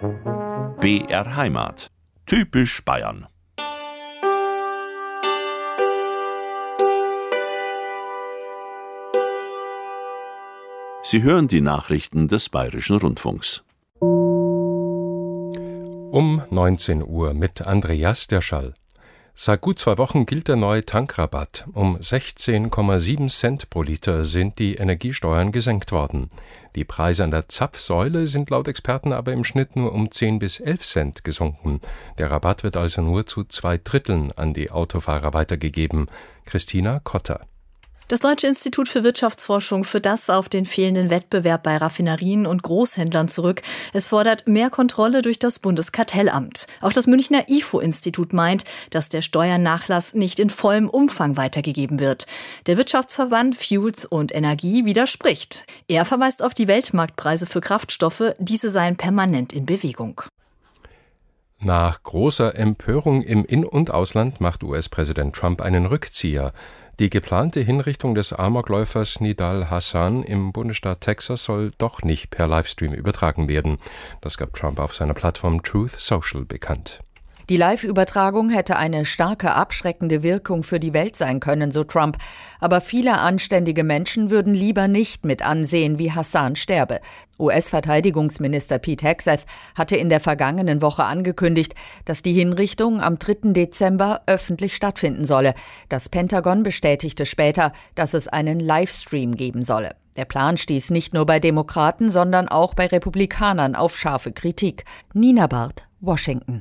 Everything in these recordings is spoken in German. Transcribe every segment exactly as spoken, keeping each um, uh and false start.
B R Heimat. Typisch Bayern. Sie hören die Nachrichten des Bayerischen Rundfunks. Um neunzehn Uhr mit Andreas Derschall. Seit gut zwei Wochen gilt der neue Tankrabatt. Um sechzehn Komma sieben Cent pro Liter sind die Energiesteuern gesenkt worden. Die Preise an der Zapfsäule sind laut Experten aber im Schnitt nur um zehn bis elf Cent gesunken. Der Rabatt wird also nur zu zwei Dritteln an die Autofahrer weitergegeben. Christina Kotter. Das Deutsche Institut für Wirtschaftsforschung führt das auf den fehlenden Wettbewerb bei Raffinerien und Großhändlern zurück. Es fordert mehr Kontrolle durch das Bundeskartellamt. Auch das Münchner I F O-Institut meint, dass der Steuernachlass nicht in vollem Umfang weitergegeben wird. Der Wirtschaftsverband Fuels und Energie widerspricht. Er verweist auf die Weltmarktpreise für Kraftstoffe, diese seien permanent in Bewegung. Nach großer Empörung im In- und Ausland macht U S-Präsident Trump einen Rückzieher. Die geplante Hinrichtung des Amokläufers Nidal Hasan im Bundesstaat Texas soll doch nicht per Livestream übertragen werden. Das gab Trump auf seiner Plattform Truth Social bekannt. Die Live-Übertragung hätte eine starke abschreckende Wirkung für die Welt sein können, so Trump. Aber viele anständige Menschen würden lieber nicht mit ansehen, wie Hassan sterbe. U S-Verteidigungsminister Pete Hegseth hatte in der vergangenen Woche angekündigt, dass die Hinrichtung am dritten Dezember öffentlich stattfinden solle. Das Pentagon bestätigte später, dass es einen Livestream geben solle. Der Plan stieß nicht nur bei Demokraten, sondern auch bei Republikanern auf scharfe Kritik. Nina Barth, Washington.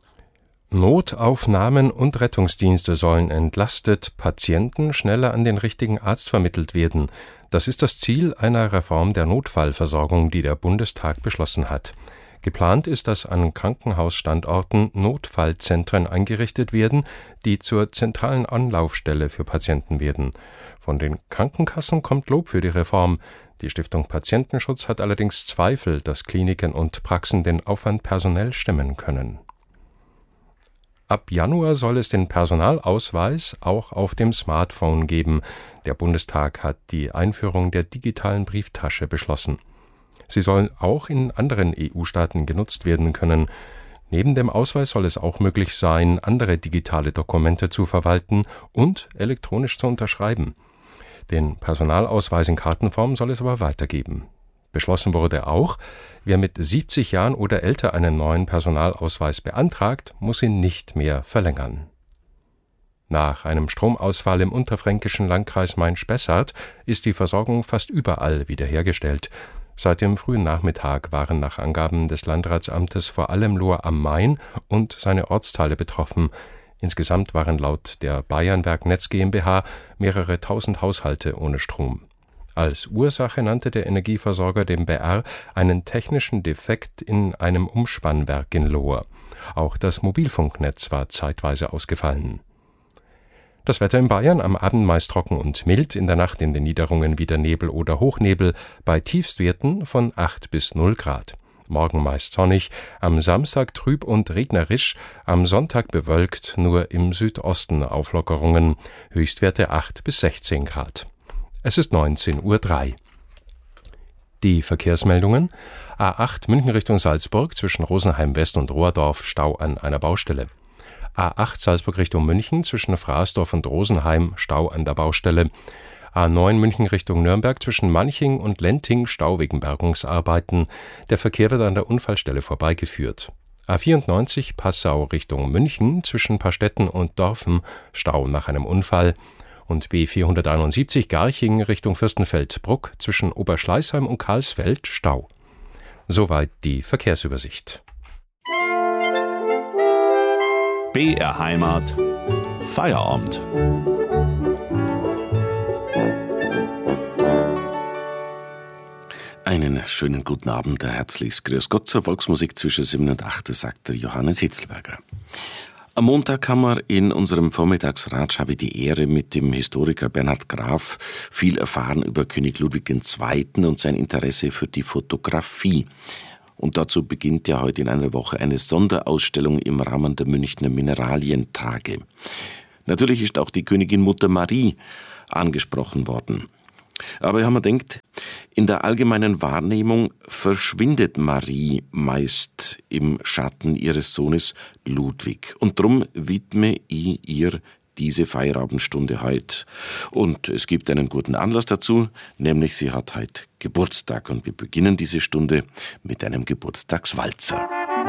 Notaufnahmen und Rettungsdienste sollen entlastet, Patienten schneller an den richtigen Arzt vermittelt werden. Das ist das Ziel einer Reform der Notfallversorgung, die der Bundestag beschlossen hat. Geplant ist, dass an Krankenhausstandorten Notfallzentren eingerichtet werden, die zur zentralen Anlaufstelle für Patienten werden. Von den Krankenkassen kommt Lob für die Reform. Die Stiftung Patientenschutz hat allerdings Zweifel, dass Kliniken und Praxen den Aufwand personell stemmen können. Ab Januar soll es den Personalausweis auch auf dem Smartphone geben. Der Bundestag hat die Einführung der digitalen Brieftasche beschlossen. Sie soll auch in anderen E U-Staaten genutzt werden können. Neben dem Ausweis soll es auch möglich sein, andere digitale Dokumente zu verwalten und elektronisch zu unterschreiben. Den Personalausweis in Kartenform soll es aber weitergeben. Beschlossen wurde auch, wer mit siebzig Jahren oder älter einen neuen Personalausweis beantragt, muss ihn nicht mehr verlängern. Nach einem Stromausfall im unterfränkischen Landkreis Main-Spessart ist die Versorgung fast überall wiederhergestellt. Seit dem frühen Nachmittag waren nach Angaben des Landratsamtes vor allem Lohr am Main und seine Ortsteile betroffen. Insgesamt waren laut der Bayernwerk Netz GmbH mehrere tausend Haushalte ohne Strom. Als Ursache nannte der Energieversorger dem B R einen technischen Defekt in einem Umspannwerk in Lohr. Auch das Mobilfunknetz war zeitweise ausgefallen. Das Wetter in Bayern am Abend meist trocken und mild, in der Nacht in den Niederungen wieder Nebel oder Hochnebel, bei Tiefstwerten von acht bis null Grad. Morgen meist sonnig, am Samstag trüb und regnerisch, am Sonntag bewölkt, nur im Südosten Auflockerungen, Höchstwerte acht bis sechzehn Grad. Es ist neunzehn Uhr drei. Die Verkehrsmeldungen: A acht München Richtung Salzburg zwischen Rosenheim West und Rohrdorf, Stau an einer Baustelle. A acht Salzburg Richtung München zwischen Fraßdorf und Rosenheim, Stau an der Baustelle. A neun München Richtung Nürnberg zwischen Manching und Lenting, Stau wegen Bergungsarbeiten. Der Verkehr wird an der Unfallstelle vorbeigeführt. A vierundneunzig Passau Richtung München zwischen Pastetten und Dorfen, Stau nach einem Unfall. Und B vierhunderteinundsiebzig Garching Richtung Fürstenfeldbruck zwischen Oberschleißheim und Karlsfeld, Stau. Soweit die Verkehrsübersicht. B R Heimat. Feierabend. Einen schönen guten Abend, ein herzliches Grüß Gott zur Volksmusik zwischen sieben und acht, sagt der Johannes Hitzelberger. Am Montag haben wir in unserem Vormittagsratsch habe ich die Ehre, mit dem Historiker Bernhard Graf viel erfahren über König Ludwig der Zweite. und sein Interesse für die Fotografie. Und dazu beginnt ja heute in einer Woche eine Sonderausstellung im Rahmen der Münchner Mineralientage. Natürlich ist auch die Königin Mutter Marie angesprochen worden. Aber ich habe mir gedacht, in der allgemeinen Wahrnehmung verschwindet Marie meist im Schatten ihres Sohnes Ludwig. Und drum widme ich ihr diese Feierabendstunde heute. Und es gibt einen guten Anlass dazu, nämlich sie hat heute Geburtstag. Und wir beginnen diese Stunde mit einem Geburtstagswalzer.